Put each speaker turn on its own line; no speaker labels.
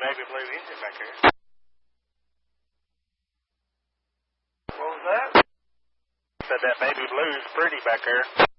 baby blue engine back there.
What was that?
Said that baby blue's pretty back there.